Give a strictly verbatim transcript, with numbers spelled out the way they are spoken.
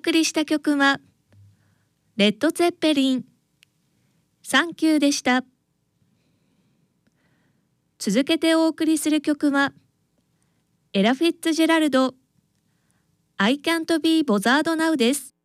送りした曲はレッド・ツェッペリンサンキューでした。続けてお送りする曲はエラ・フィッツジェラルド I can't be bothered now です。